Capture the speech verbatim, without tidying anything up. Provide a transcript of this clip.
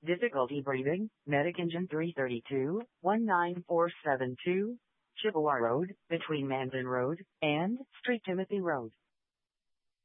Difficulty breathing, Medic Engine three thirty-two, one nine four seven two, Chippewa Road, between Mandan Road and Street Timothy Road.